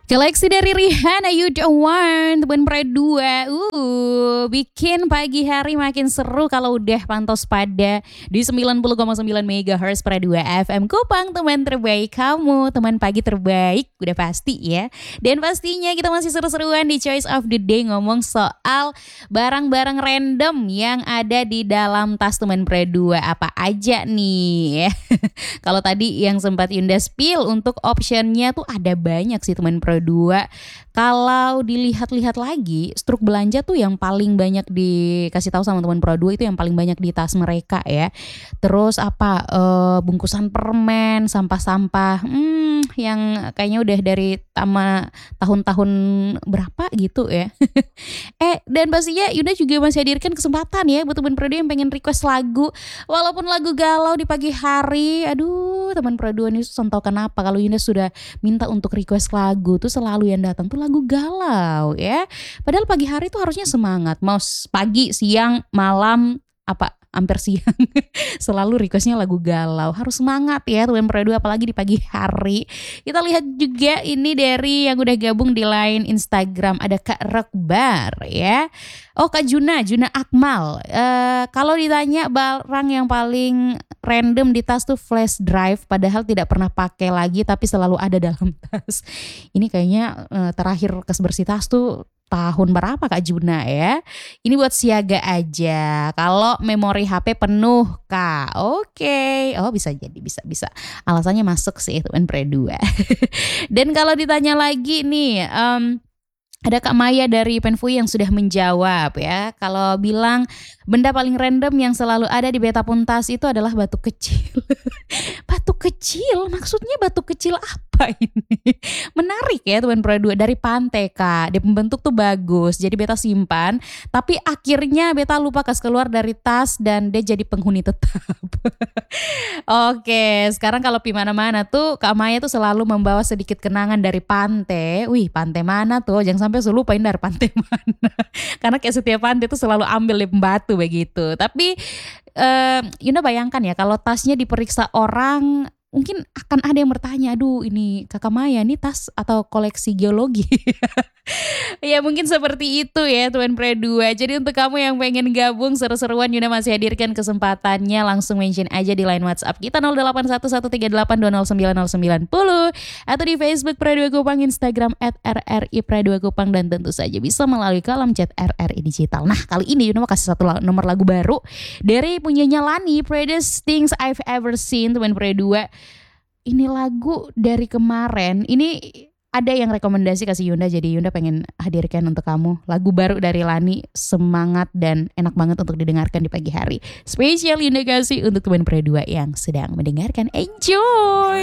Koleksi dari Rihanna You Don't Want Teman Pride 2 bikin pagi hari makin seru kalau udah pantau pada di 90,9 MHz Pride 2 FM Kupang. Teman terbaik kamu, teman pagi terbaik udah pasti ya. Dan pastinya kita masih seru-seruan di Choice of the Day, ngomong soal barang-barang random yang ada di dalam tas teman Pride 2. Apa aja nih ya. Kalau tadi yang sempat Yunda spill untuk optionnya tuh ada banyak sih teman Pro 2. Kalau dilihat-lihat lagi, struk belanja tuh yang paling banyak dikasih tahu sama teman Pro 2 itu yang paling banyak di tas mereka ya. Terus bungkusan permen, sampah-sampah yang kayaknya udah dari tahun-tahun berapa gitu ya. Dan pastinya Yunda juga masih hadirkan kesempatan ya buat teman Pro 2 yang pengen request lagu. Walaupun lagu galau di pagi hari, aduh teman Pro 2 ini susah tahu kenapa kalau Yunda sudah minta untuk request lagu tuh selalu yang datang tuh lagu galau ya. Padahal pagi hari tuh harusnya semangat, mau pagi, siang, malam, hampir siang selalu requestnya lagu galau. Harus semangat ya teman Pro 2 apalagi di pagi hari. Kita lihat juga ini dari yang udah gabung di line Instagram, ada Kak Rekbar ya. Oh Kak Juna Akmal. Kalau ditanya barang yang paling random di tas tuh flash drive, padahal tidak pernah pakai lagi tapi selalu ada dalam tas. Ini kayaknya terakhir bersih tas tuh tahun berapa Kak Juna ya. Ini buat siaga aja. Kalau memori HP penuh Kak. Oke. Oh bisa jadi, bisa. Alasannya masuk sih teman Pre 2. Dan kalau ditanya lagi nih, ada Kak Maya dari Penfui yang sudah menjawab ya. Kalau bilang benda paling random yang selalu ada di beta puntas itu adalah batu kecil. Batu kecil? Maksudnya batu kecil apa ini? Menarik ya teman Pro 2, dari pantai Kak. Dia pembentuk tuh bagus. Jadi beta simpan, tapi akhirnya beta lupa kasih keluar dari tas dan dia jadi penghuni tetap. Oke, sekarang kalau pi mana-mana tuh Kak Maya tuh selalu membawa sedikit kenangan dari pantai. Wih, pantai mana tuh? Jangan sampai lupain dari pantai mana. Karena kayak setiap pantai tuh selalu ambil lem batu begitu. Tapi Yunda bayangkan ya kalau tasnya diperiksa orang, mungkin akan ada yang bertanya, aduh ini Kakak Maya nih tas atau koleksi geologi. Ya mungkin seperti itu ya teman Pre 2. Jadi untuk kamu yang pengen gabung seru-seruan, Yunda masih hadirkan kesempatannya. Langsung mention aja di line WhatsApp kita 081138209090 atau di Facebook Pre 2 Kupang, Instagram @RRI Pre 2 Kupang, dan tentu saja bisa melalui kolom chat RRI Digital. Nah kali ini Yunda mau kasih satu nomor lagu baru dari punyanya Lani, Prettiest Things I've Ever Seen teman Pre 2. Ini lagu dari kemarin, ini ada yang rekomendasi kasih Yunda, jadi Yunda pengen hadirkan untuk kamu. Lagu baru dari Lani, semangat dan enak banget untuk didengarkan di pagi hari. Spesial Yunda kasih untuk teman Pre 2 yang sedang mendengarkan. Enjoy!